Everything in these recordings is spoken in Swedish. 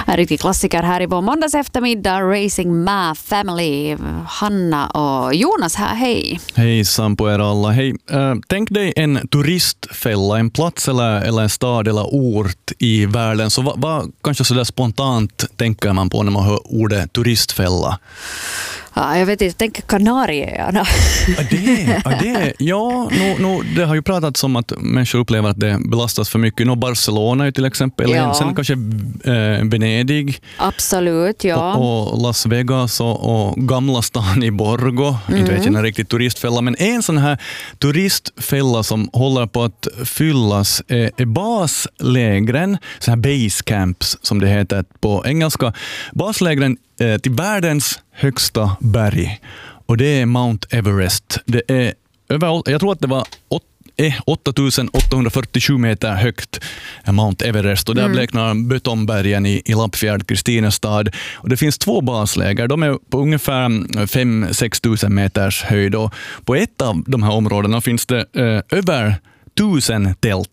En riktig klassiker här i vår måndags eftermiddag, Racing My Family. Hanna och Jonas här, hej. Hejsan på er alla. Hej. Tänk dig en turistfälla, en plats eller en stad eller ort i världen. Så vad kanske sådär spontant tänker man på när man hör ordet turistfälla? Ja, jag vet inte, jag tänker Kanarieöarna. Det har ju pratats om att människor upplever att det belastas för mycket. Barcelona är till exempel, sen kanske Venedig. Absolut, ja. Och Las Vegas och gamla stan i Borgo. Inte vet jag en riktigt turistfälla, men en sån här turistfälla som håller på att fyllas är baslägren, så här base camps som det heter på engelska. Baslägren till världens högsta berg, och det är Mount Everest. Det är jag tror att det var 8847 meter högt, Mount Everest, och där bleknar Bötombergen i Lappfjärd, Kristinestad. Och det finns 2 basläger, de är på ungefär 5-6 tusen meters höjd, och på ett av de här områdena finns det över 1000 tält.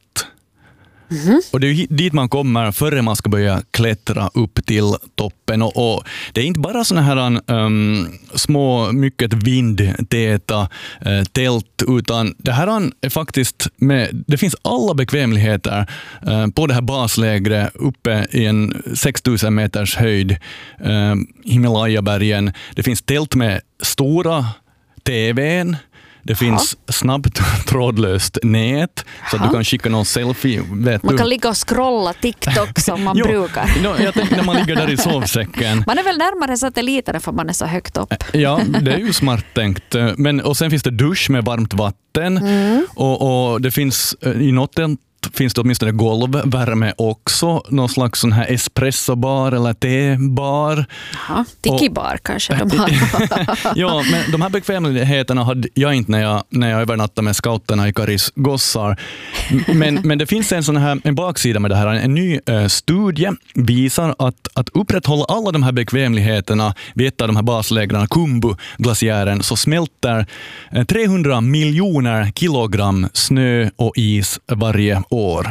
Och det är dit man kommer före man ska börja klättra upp till toppen. Och det är inte bara såna här små, mycket vindtäta tält, utan det här är faktiskt det finns alla bekvämligheter på det här baslägret uppe i en 6000 meters höjd, Himalayabergen. Det finns tält med stora TV:n. Det finns snabbt trådlöst nät så att du kan skicka någon selfie. Man kan ligga och scrolla TikTok som man brukar. Jag tänkte när man ligger där i sovsäcken. Man är väl närmare satelliterna för man är så högt upp. Ja, det är ju smart tänkt. Och sen finns det dusch med varmt vatten. Och det finns i något finns det åtminstone golvvärme också. Någon slags sån här espressobar eller tebar. Jaha, tiki-bar kanske de har. Ja, men de här bekvämligheterna hade jag inte när jag övernattade med scouterna i Karis gossar. Men det finns en baksida med det här. En ny studie visar att upprätthålla alla de här bekvämligheterna vid ett av de här baslägren, Khumbu-glaciären, så smälter 300 miljoner kilogram snö och is varje år.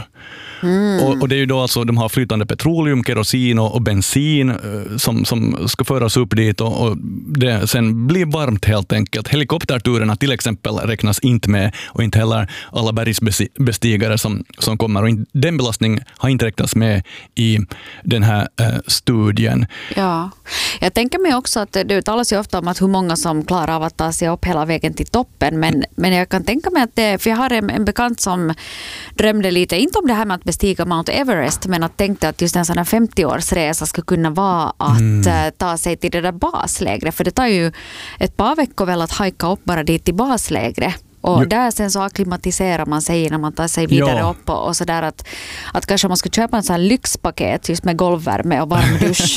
Och det är ju då alltså, de har flytande petroleum, kerosin och bensin som ska föras upp dit, och det sen blir varmt helt enkelt. Helikopterturerna till exempel räknas inte med, och inte heller alla bergsbestigare som kommer, och den belastning har inte räknats med i den här studien. Ja, jag tänker mig också att det talas ju ofta om att hur många som klarar av att ta sig upp hela vägen till toppen, men jag kan tänka mig att för jag har en bekant som drömde lite, inte om det här med att bestiga Mount Everest, men att tänkte att just en sån här 50-årsresa skulle kunna vara att ta sig till det där baslägret, för det tar ju ett par veckor väl att hajka upp bara dit till baslägret. Och där sen så akklimatiserar man sig när man tar sig vidare upp och sådär, att kanske man ska köpa en sån här lyxpaket just med golvvärme och varm dusch.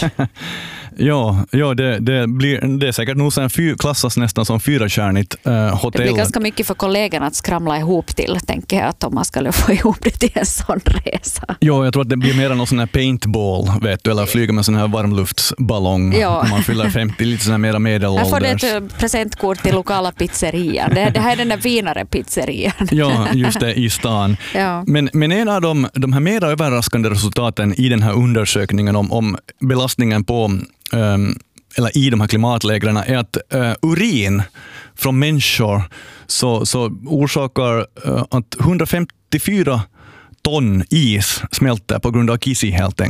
Det är säkert nog sen klassas nästan som 4-stjärnigt hotell. Det blir ganska mycket för kollegorna att skramla ihop till, tänker jag, att om man skulle få ihop det till en sån resa. Ja, jag tror att det blir mer någon sån här paintball, vet du, eller flyga med sån här varmluftsballong om man fyller 50, lite sån här mera medelålders. Jag får det ett presentkort till lokala pizzerian. Det här är den där finare pizzerian. Ja, just det, i stan. Ja. Men en av de här mera överraskande resultaten i den här undersökningen om belastningen på eller i de här klimatlägren är att urin från människor så orsakar att 154 ton is smälter på grund av kisi helt enkelt.